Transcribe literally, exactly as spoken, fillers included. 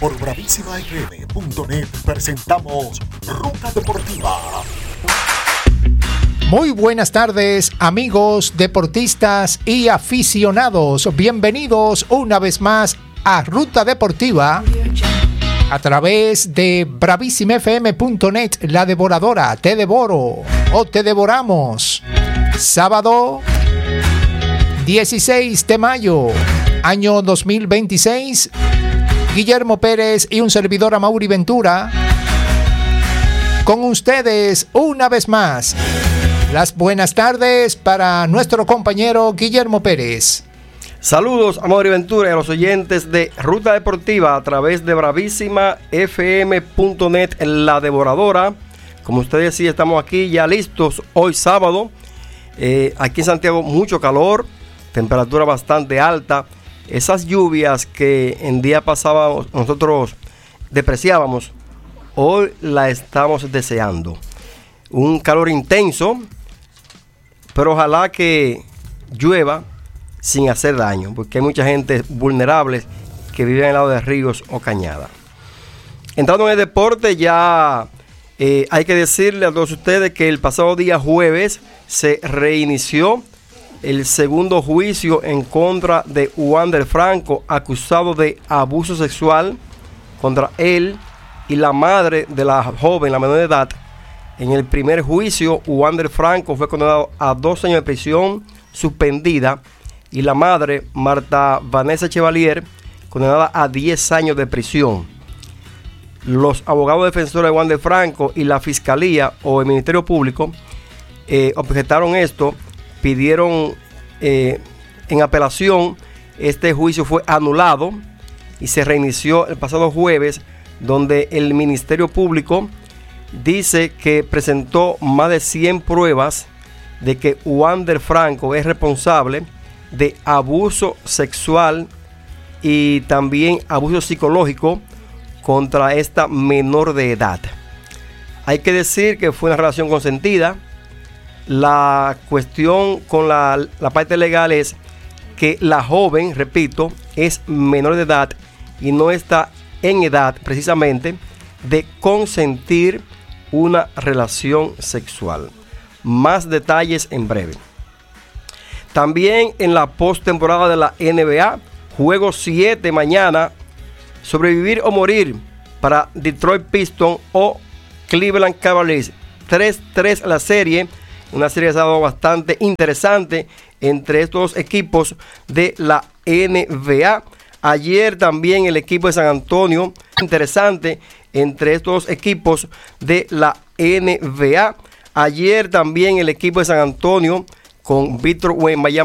Por bravísima f m punto net presentamos Ruta Deportiva. Muy buenas tardes, amigos deportistas y aficionados. Bienvenidos una vez más a Ruta Deportiva a través de bravísima f m punto net, la devoradora. Te devoro o te devoramos. Sábado dieciséis de mayo, año dos mil veintiséis. Guillermo Pérez y un servidor, Amaury Ventura, con ustedes una vez más. Las buenas tardes para nuestro compañero Guillermo Pérez. Saludos, Amaury Ventura, y a los oyentes de Ruta Deportiva a través de bravísima f m punto net, la devoradora. Como ustedes decían, estamos aquí ya listos hoy sábado. Eh, aquí en Santiago mucho calor, temperatura bastante alta. Esas lluvias que en día pasado nosotros despreciábamos, hoy la estamos deseando. Un calor intenso, pero ojalá que llueva sin hacer daño, porque hay mucha gente vulnerable que vive al lado de ríos o cañadas. Entrando en el deporte, ya eh, hay que decirle a todos ustedes que el pasado día jueves se reinició el segundo juicio en contra de Wander Franco, acusado de abuso sexual contra él y la madre de la joven, la menor de edad. En el primer juicio, Wander Franco fue condenado a dos años de prisión suspendida y la madre, Marta Vanessa Chevalier, condenada a diez años de prisión. Los abogados defensores de Wander Franco y la Fiscalía o el Ministerio Público eh, objetaron esto, pidieron eh, en apelación. Este juicio fue anulado y se reinició el pasado jueves, donde el Ministerio Público dice que presentó más de cien pruebas de que Wander Franco es responsable de abuso sexual y también abuso psicológico contra esta menor de edad. Hay que decir que fue una relación consentida. La cuestión con la, la parte legal es que la joven, repito, es menor de edad y no está en edad precisamente de consentir una relación sexual. Más detalles en breve. También en la postemporada de la N B A, juego siete mañana, sobrevivir o morir para Detroit Pistons o Cleveland Cavaliers. tres tres la serie. Una serie que ha dado bastante interesante entre estos equipos de la N B A. Ayer también el equipo de San Antonio, interesante entre estos equipos de la N B A. Ayer también el equipo de San Antonio con Víctor Wembanyama